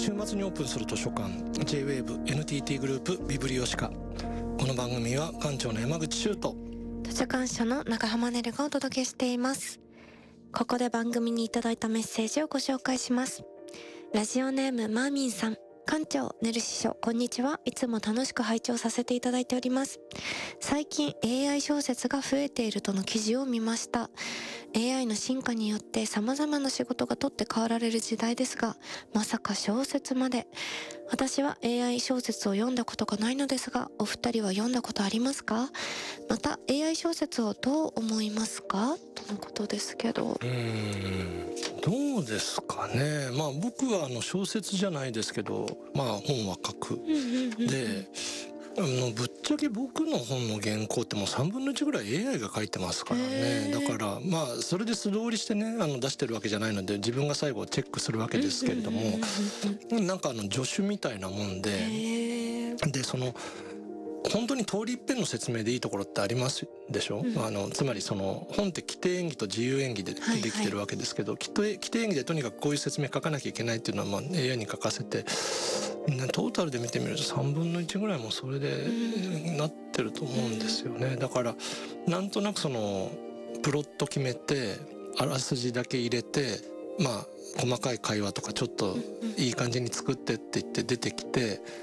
週末にオープンする図書館 J-WAVE NTT グループビブリオシカ。この番組は館長の山口修斗、 図書館主の長浜ねるがお届けしています。ここで番組にいただいたメッセージをご紹介します。ラジオネームマーミンさん。館長、ねる師匠、こんにちは。いつも楽しく拝聴させていただいております。最近 AI 小説が増えているとの記事を見ました。AI の進化によって様々な仕事が取って代わられる時代ですが、まさか小説まで。私は AI 小説を読んだことがないのですが、お二人は読んだことありますか？また AI 小説をどう思いますか？とのことですけど。 どうですかね。僕は小説じゃないですけど、本は書く。で、ぶっちゃけ僕の本の原稿ってもう3分の1ぐらい AI が書いてますからね。だからそれで素通りしてね出してるわけじゃないので、自分が最後チェックするわけですけれども、なんか助手みたいなもんで、本当に通り一遍の説明でいいところってありますでしょ。つまり本って規定演技と自由演技でできてるわけですけど、規定演技でとにかくこういう説明書かなきゃいけないっていうのはAI に書かせて、トータルで見てみると3分の1ぐらいもそれでなってると思うんですよね。だからなんとなくプロット決めてあらすじだけ入れて、細かい会話とかちょっといい感じに作ってって言って出てきて、